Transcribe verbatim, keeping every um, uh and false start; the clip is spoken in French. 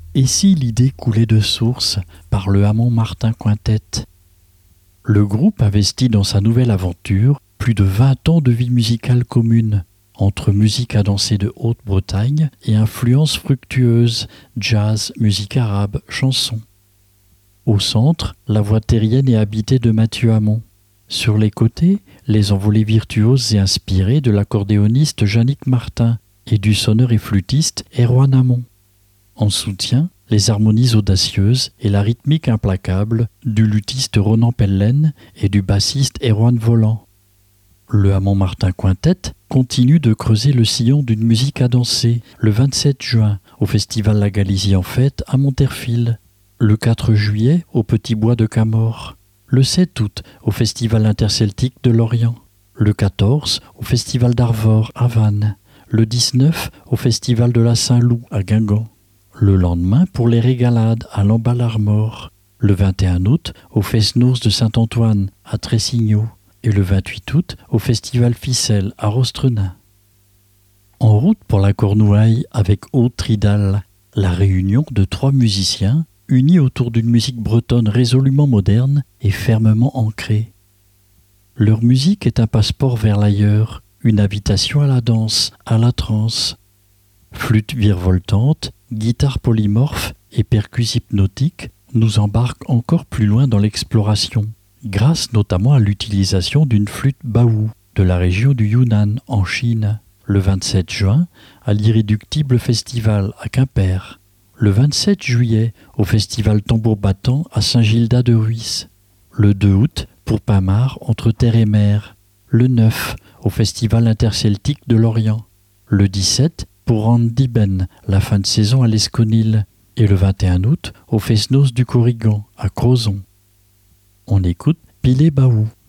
Et si l'idée coulait de source par le Hamon Martin Quintet? Le groupe investit dans sa nouvelle aventure plus de vingt ans de vie musicale commune, entre musique à danser de Haute-Bretagne et influences fructueuses, jazz, musique arabe, chansons. Au centre, la voix terrienne et habitée de Mathieu Hamon. Sur les côtés, les envolées virtuoses et inspirées de l'accordéoniste Yannick Martin et du sonneur et flûtiste Erwan Hamon. En soutien, les harmonies audacieuses et la rythmique implacable du luthiste Ronan Pellen et du bassiste Erwan Volant. Le Hamon Martin Quintet continue de creuser le sillon d'une musique à danser le vingt-sept juin au Festival La Galisie en Fête à Monterfil, le quatre juillet au Petit Bois de Camors, le sept août au Festival interceltique de Lorient, le quatorze au Festival d'Arvor à Vannes, le dix-neuf au Festival de la Saint-Loup à Guingamp, le lendemain pour les Régalades à Lamballe-Armor, le vingt et un août au Fest-Noz de Saint-Antoine à Tressigneau et le vingt-huit août au Festival Ficelle à Rostrenain. En route pour la Cornouaille avec Aude Tridal, la réunion de trois musiciens unis autour d'une musique bretonne résolument moderne et fermement ancrée. Leur musique est un passeport vers l'ailleurs, une invitation à la danse, à la transe. Flûte virevoltante, guitare polymorphe et percus hypnotiques nous embarquent encore plus loin dans l'exploration, grâce notamment à l'utilisation d'une flûte baou de la région du Yunnan en Chine, le vingt-sept juin à l'Irréductible Festival à Quimper, le vingt-sept juillet au Festival Tambour Battant à Saint-Gildas-de-Ruisse, le deux août pour Pamar entre terre et mer, le neuf au Festival interceltique de Lorient, le dix-sept pour Randiben, la fin de saison à l'Esconil, et le vingt et un août au Fest-Noz du Corrigan à Crozon. On écoute Pilé Baou.